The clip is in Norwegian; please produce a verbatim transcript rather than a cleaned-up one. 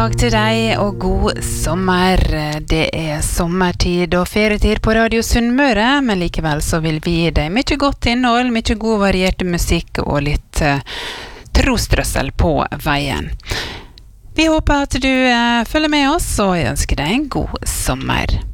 dag til deg, og god sommer. Det er sommertid og ferietid på Radio Sunnmøre, men likevel så vil vi gi deg mye godt innhold, mye god variert musikk og litt uh, trostrøssel på veien. Vi håper at du uh, følger med oss, og jeg ønsker deg en god sommer.